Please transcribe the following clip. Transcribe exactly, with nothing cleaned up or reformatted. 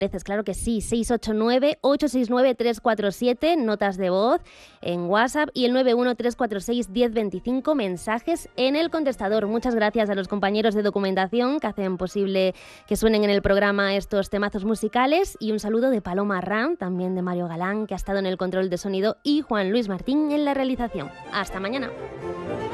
Claro que sí, seis ocho nueve, ocho seis nueve, tres cuatro siete, notas de voz en WhatsApp y el nueve uno tres cuatro seis, uno cero dos cinco, mensajes en el contestador. Muchas gracias a los compañeros de documentación que hacen posible que suenen en el programa estos temazos musicales y un saludo de Paloma Ram, también de Mario Galán, que ha estado en el control de sonido, y Juan Luis Martín en la realización. Hasta mañana.